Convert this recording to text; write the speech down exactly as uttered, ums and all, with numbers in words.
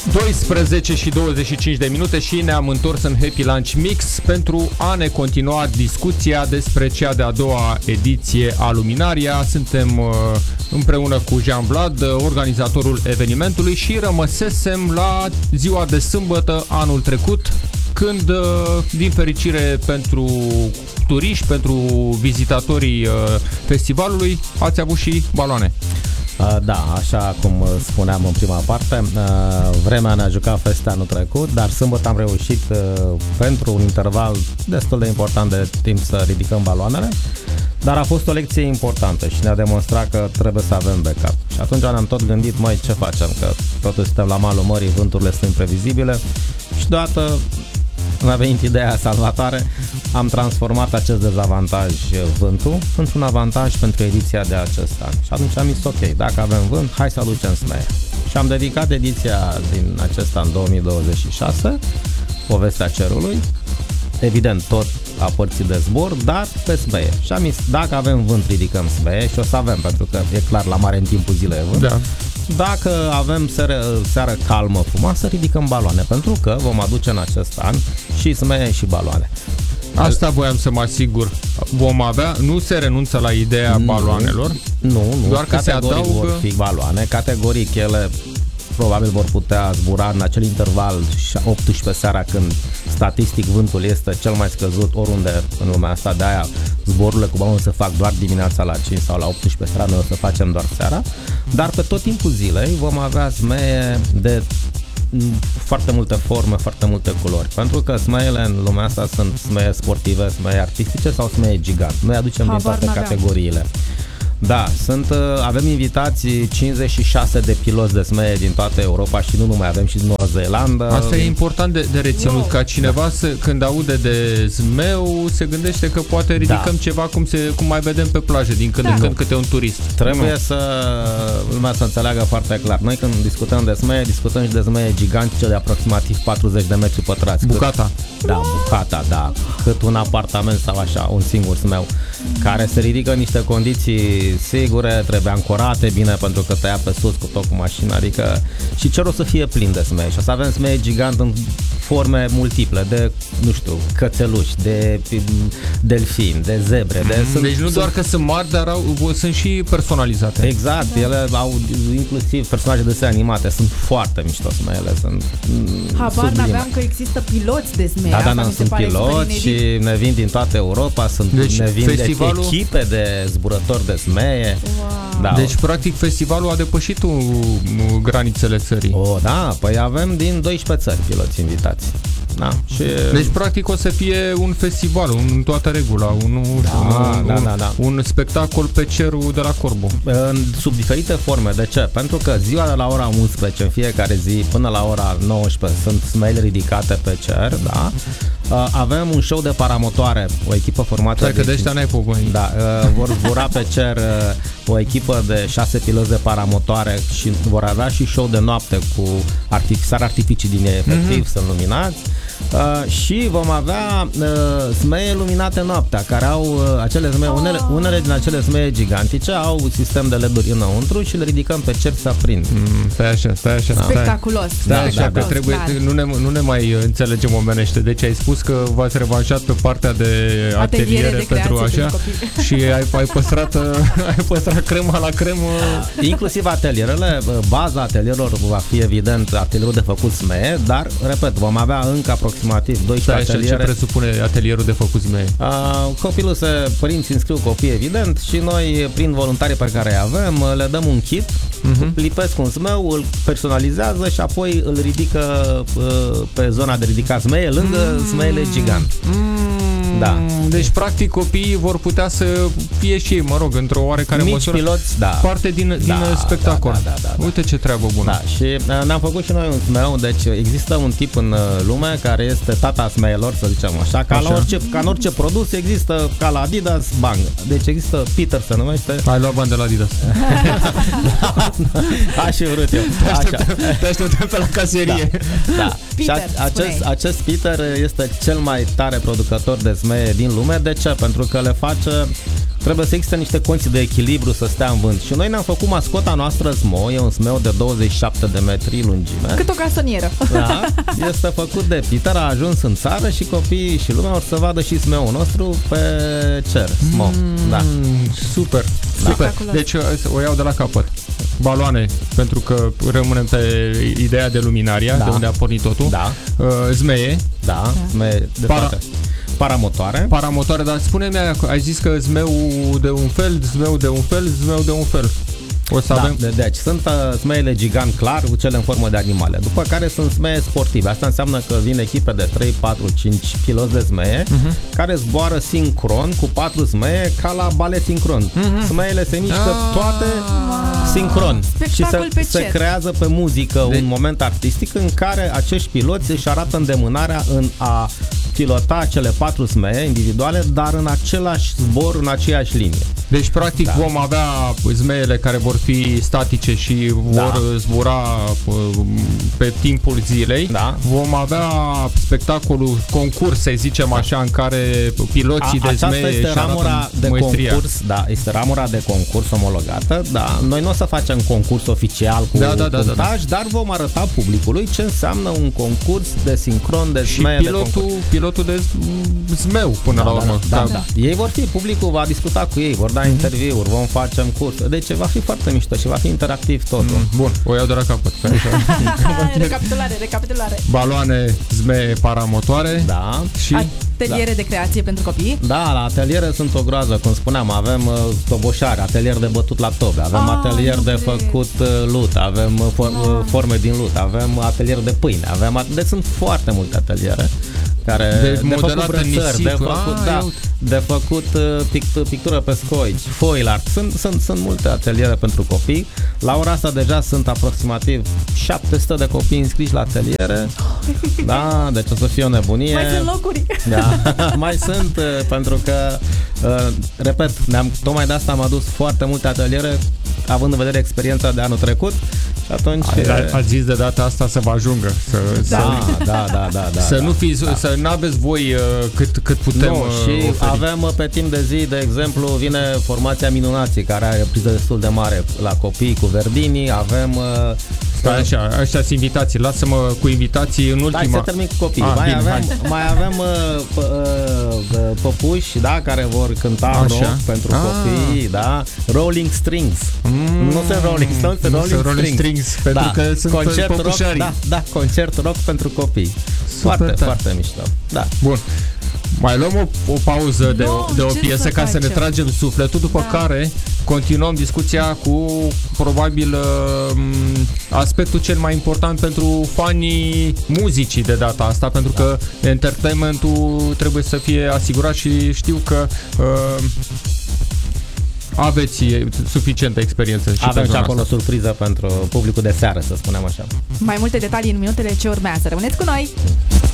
douăsprezece și douăzeci și cinci de minute și ne-am întors în Happy Lunch Mix pentru a ne continua discuția despre cea de-a doua ediție a Luminaria. Suntem uh, împreună cu Jean Vlad, organizatorul evenimentului, și rămăsesem la ziua de sâmbătă anul trecut, când, uh, din fericire pentru turiști, pentru vizitatorii uh, festivalului, ați avut și baloane. Da, așa cum spuneam în prima parte, vremea ne-a jucat feste anul trecut, dar sâmbătă am reușit pentru un interval destul de important de timp să ridicăm baloanele, dar a fost o lecție importantă și ne-a demonstrat că trebuie să avem backup. Și atunci ne-am tot gândit, mai ce facem, că totuși suntem la malul mării, vânturile sunt imprevizibile și deodată mi-a venit ideea salvatoare, am transformat acest dezavantaj, vântul, într-un avantaj pentru ediția de acest an. Și atunci am zis, ok, dacă avem vânt, hai să aducem smeie. Și am dedicat ediția din acest an două mii douăzeci și șase, povestea cerului, evident tot a părții de zbor, dar pe smeie. Și am zis, dacă avem vânt, ridicăm smeie, și o să avem, pentru că e clar, la mare în timpul zilei e vânt. Da. Dacă avem seară, seară calmă, frumoasă, ridicăm baloane, pentru că vom aduce în acest an și smeie și baloane. Asta voiam să mă asigur. Vom avea, nu se renunță la ideea nu, baloanelor. Nu, nu, doar că se adaugă... vor fi baloane, categoric ele probabil vor putea zbura în acel interval optsprezece seara, când statistic vântul este cel mai scăzut oriunde în lumea asta, de aia zborurile cu balon se fac doar dimineața la cinci sau la optsprezece seara, noi o să facem doar seara, dar pe tot timpul zilei vom avea smeie de foarte multe forme, foarte multe culori, pentru că smeile în lumea asta sunt smeie sportive, smeie artistice sau smeie gigant. Noi aducem Habar din toate n-aveam. categoriile. Da, sunt, avem invitații cincizeci și șase de piloți de smeie din toată Europa și nu numai, avem și din Noua Zeelandă. Asta e important de, de reținut, wow. ca cineva să, când aude de zmeu, se gândește că poate ridicăm da. ceva cum, se, cum mai vedem pe plajă din când da. în când câte un turist. Trebuie nu. să lumea să înțeleagă foarte clar. Noi când discutăm de smeie, discutăm și de smeie gigantice de aproximativ patruzeci de metri pătrați. Bucata. Cât, da, bucata, da. Cât un apartament sau așa, un singur smeu, care se ridică în niște condiții sigure, trebuie ancorate bine pentru că tăia pe sus cu tot cu mașina, adică și cerul să fie plin de smeie și o să avem smeie gigant în forme multiple, de, nu știu, cățeluși, de delfini, de zebre. De, mm, deci nu sunt, doar că sunt mari, dar au, sunt și personalizate. Exact, da. ele au inclusiv personaje de desene animate, sunt foarte mișto smeile, sunt Habar n-aveam că există piloți de smeie. Da, da, da, sunt piloți și ne vin din toată Europa, sunt, deci, ne vin festivalul... de echipe de zburători de smeie. Wow. Da. Deci, practic, festivalul a depășit un, granițele țării. O, da, păi avem din doisprezece țări piloți invitați. Da. Și... Deci, practic, o să fie un festival, un toată regula, un, da, un, da, un, da, da. un spectacol pe cerul de la Corbu. În, sub diferite forme. De ce? Pentru că ziua de la ora unsprezece, în fiecare zi, până la ora nouăsprezece, sunt smeile ridicate pe cer, da? Avem un show de paramotoare, o echipă formată Stai că de ăștia n-ai pogonit. Da, vor zbura pe cer o echipă de șase piloți de paramotoare și vor avea și show de noapte cu artificare artificii din ei, efectiv, mm-hmm. sunt luminați. Uh, și vom avea uh, smeie luminate noaptea, care au uh, acele smeie, unele, unele din acele smeie gigantice au sistem de L E D-uri înăuntru și le ridicăm pe cer să aprind. Mm, stai așa, stai așa. Stai. Spectaculos. Stai da, așa, da, că da. trebuie, nu ne, nu ne mai înțelegem omenește. Deci ai spus că v-ați revanșat pe partea de ateliere, ateliere de pentru așa și ai, ai, păstrat, ai păstrat crema la cremă. Inclusiv atelierele, baza atelierilor va fi evident atelierul de făcut smeie, dar, repet, vom avea încă aproximativ doisprezece ateliere. Ce presupune atelierul de făcut smeie? Uh, copilul se, părinții înscriu copii, evident, și noi, prin voluntarii pe care îi avem, le dăm un kit, uh-huh. lipesc un smeu, îl personalizează și apoi îl ridică uh, pe zona de ridicat smeie, lângă mm. smeile gigant. Mm. Da. Deci, practic, copiii vor putea să fie și ei, mă rog, într-o oarecare mici măsură piloți, da. parte din, din da, spectacol. Da, da, da, da, Uite ce treabă bună. Da, și uh, ne-am făcut și noi un smeu, deci există un tip în uh, lume care este tata smeilor, să zicem așa, ca, așa. La orice, ca în orice produs există, ca la Adidas, bang. Deci există, Peter se numește. Ai luat bani de la Adidas. Aș fi vrut eu. Te așteptăm, te așteptăm pe la caserie. Da, da. Peter, și a, acest, acest Peter este cel mai tare producător de smeie din lume. De ce? Pentru că le face trebuie să existe niște condiții de echilibru să stea în vânt. Și noi ne-am făcut mascota noastră Smo, e un zmeu de douăzeci și șapte de metri lungime. Cât o garsonieră. Da, este făcut de Peter, a ajuns în țară și copiii și lumea or să vadă și zmeul nostru pe cer, Smo. Mm, da. Super, super. Da. Deci o iau de la capăt. Baloane, pentru că rămânem pe ideea de luminaria, da. De unde a pornit totul. Da. Uh, zmeie. Da, zmeie de Para- toate. Paramotoare. Paramotoare, dar spune-mi, ai zis că zmeu de un fel, zmeu de un fel, zmeu de un fel. O să da, avem... de, deci sunt uh, zmeile gigant clar, cu cele în formă de animale. După care sunt zmeie sportive. Asta înseamnă că vin echipe de trei, patru, cinci piloți de zmeie uh-huh. care zboară sincron cu patru zmeie ca la balet sincron. Uh-huh. Zmeile se mișcă ah, toate wow. sincron. Spectacol și se, se creează pe muzică de... un moment artistic în care acești piloți își arată îndemânarea în a pilota cele patru zmeie individuale, dar în același zbor, în aceeași linie. Deci, practic, da. vom avea zmeile care vor fi statice și vor da. zbura pe timpul zilei. Da. Vom avea spectacolul, concurs, să zicem așa, în care piloții A, de zmeie este ramura de măestria. concurs, da, este ramura de concurs omologată, da. Noi nu o să facem concurs oficial cu da, da, da, punctaj, da, da. dar vom arăta publicului ce înseamnă un concurs de sincron de zmeie și pilotul, de pilotul de zmeu până da, la urmă. Da, da, da. Da. Ei vor fi, publicul va discuta cu ei, vor da mm-hmm. interviuri, vom face curs. Deci va fi foarte mișto și va fi interactiv totul. Mm, bun, o iau de la capăt. recapitulare, recapitulare. Baloane, zmeie, paramotoare. Da. Și ateliere da. de creație pentru copii. Da, la ateliere sunt o groază, cum spuneam, avem uh, toboșare, atelier de bătut la tobe, avem ah, atelier de cred. făcut uh, lut, avem uh, for, uh, forme din lut, avem atelier de pâine, avem deci sunt foarte multe ateliere care de, de făcut brățări, de făcut, ah, da, de făcut uh, pict, pictură pe scoici, foil art. Sunt, sunt, sunt multe ateliere pentru copii. La ora asta deja sunt aproximativ șapte sute de copii înscriși la ateliere. Da, deci o să fie o nebunie. Mai sunt locuri. Da, mai sunt, uh, pentru că uh, repet, ne-am, tocmai de asta am adus foarte multe ateliere, având în vedere experiența de anul trecut. Și atunci a, a zis de data asta să vă ajungă să, da, să, da, da, da, da, să da, nu fiți, da. să n-aveți voi uh, cât, cât putem nu, și oferi. avem uh, pe timp de zi, de exemplu, vine formația Minunații, care are priză destul de mare la copii cu Verdini, avem uh, Stai așa, ăștia sunt invitații, lasă-mă cu invitații în ultima. Hai să termin cu copiii. Ah, mai, bine, avem, mai avem uh, p- uh, păpuși, da, care vor cânta așa. rock pentru ah. copii, da, Rolling Strings. Mm. Nu sunt Rolling Stones, sunt Rolling, Rolling Strings. Strings, pentru da. că sunt concert păpușarii. Rock, da, da, concert rock pentru copii. Super foarte, tare. foarte mișto. Da. Bun. Mai luăm o, o pauză no, de, o, de o piesă să ca facem? să ne tragem sufletul, după da. care continuăm discuția cu probabil aspectul cel mai important pentru fanii muzicii de data asta, pentru da. că entertainmentul trebuie să fie asigurat și știu că uh, aveți suficientă experiență. Și avem și acolo o surpriză pentru publicul de seară, să spunem așa. Mai multe detalii în minutele ce urmează. Rămâneți cu noi!